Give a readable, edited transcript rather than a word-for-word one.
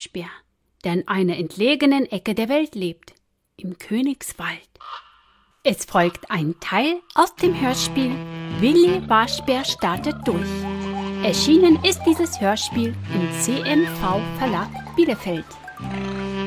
Waschbär, der in einer entlegenen Ecke der Welt lebt, im Königswald. Es folgt ein Teil aus dem Hörspiel Willi Waschbär startet durch. Erschienen ist dieses Hörspiel im CMV Verlag Bielefeld.